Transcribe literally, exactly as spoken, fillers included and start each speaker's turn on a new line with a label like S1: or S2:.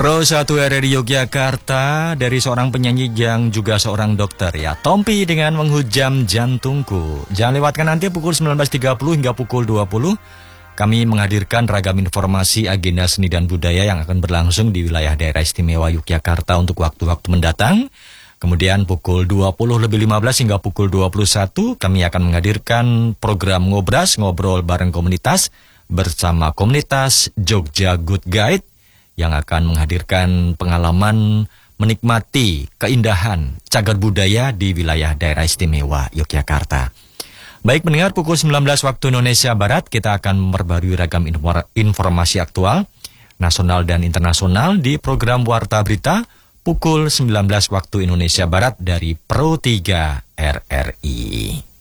S1: Pro satu R R I Yogyakarta dari seorang penyanyi yang juga seorang dokter ya. Tompi dengan Menghujam Jantungku. Jangan lewatkan nanti pukul sembilan belas tiga puluh hingga pukul dua puluh. Kami menghadirkan ragam informasi agenda seni dan budaya yang akan berlangsung di wilayah daerah istimewa Yogyakarta untuk waktu-waktu mendatang. Kemudian pukul dua puluh lebih lima belas hingga pukul dua puluh satu kami akan menghadirkan program Ngobras, ngobrol bareng komunitas bersama komunitas Jogja Good Guide yang akan menghadirkan pengalaman menikmati keindahan cagar budaya di wilayah daerah istimewa Yogyakarta. Baik pendengar, pukul sembilan belas waktu Indonesia Barat kita akan memperbarui ragam informasi aktual nasional dan internasional di program Warta Berita pukul sembilan belas waktu Indonesia Barat dari Pro tiga R R I.